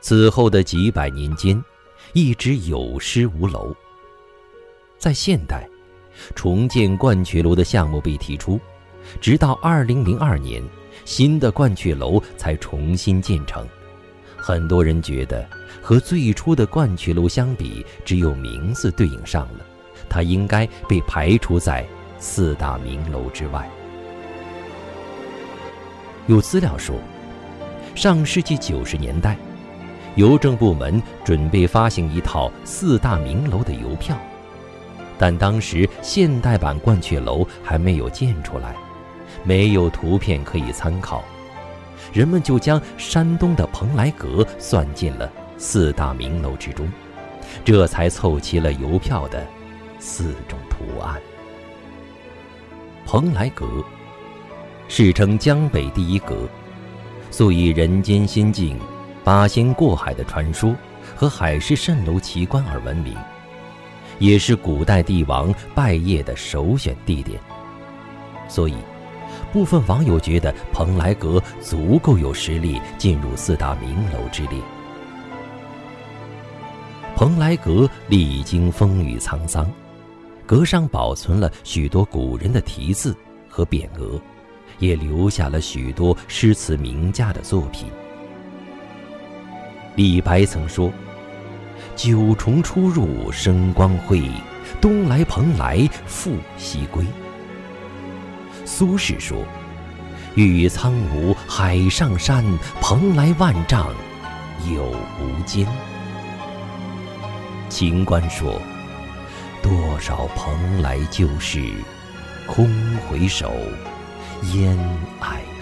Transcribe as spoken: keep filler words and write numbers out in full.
此后的几百年间，一直有诗无楼。在现代，重建鹳雀楼的项目被提出，直到二零零二年，新的鹳雀楼才重新建成。很多人觉得和最初的鹳雀楼相比，只有名字对应上了，它应该被排除在四大名楼之外。有资料说，上世纪九十年代，邮政部门准备发行一套四大名楼的邮票，但当时现代版鹳雀楼还没有建出来，没有图片可以参考，人们就将山东的蓬莱阁算进了四大名楼之中，这才凑齐了邮票的四种图案。蓬莱阁世称江北第一阁，素以人间仙境、八仙过海的传说和海市蜃楼奇观而闻名，也是古代帝王拜谒的首选地点。所以部分网友觉得蓬莱阁足够有实力进入四大名楼之列。蓬莱阁历经风雨沧桑，阁上保存了许多古人的题字和匾额，也留下了许多诗词名家的作品。李白曾说：“九重出入生光辉，东来蓬莱复西归。”苏轼说：“玉苍梧海上山，蓬莱万丈有无间。”秦观说：“多少蓬莱旧事，空回首，烟霭